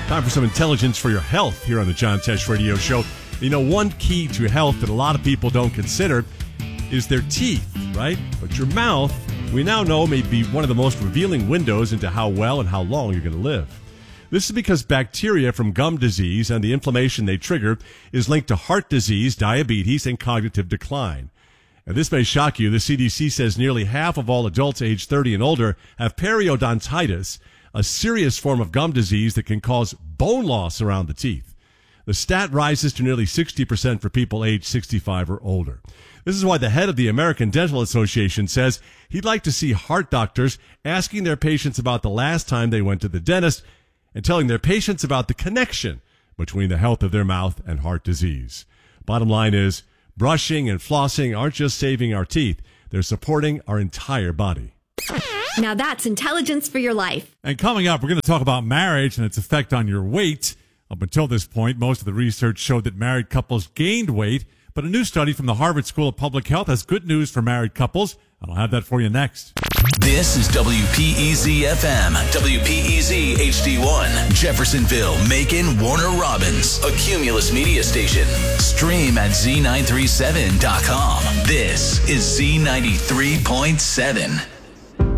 Time for some intelligence for your health here on the John Tesh Radio Show. You know, one key to health that a lot of people don't consider is their teeth, right? But your mouth, we now know, may be one of the most revealing windows into how well and how long you're going to live. This is because bacteria from gum disease and the inflammation they trigger is linked to heart disease, diabetes, and cognitive decline. And this may shock you. The CDC says nearly half of all adults aged 30 and older have periodontitis, a serious form of gum disease that can cause bone loss around the teeth. The stat rises to nearly 60% for people aged 65 or older. This is why the head of the American Dental Association says he'd like to see heart doctors asking their patients about the last time they went to the dentist and telling their patients about the connection between the health of their mouth and heart disease. Bottom line is, brushing and flossing aren't just saving our teeth, they're supporting our entire body. Now that's intelligence for your life. And coming up, we're going to talk about marriage and its effect on your weight. Up until this point, most of the research showed that married couples gained weight, but a new study from the Harvard School of Public Health has good news for married couples, and I'll have that for you next. This is WPEZ-FM, WPEZ HD1, Jeffersonville, Macon, Warner Robins, a Cumulus media station. Stream at Z937.com. This is Z93.7.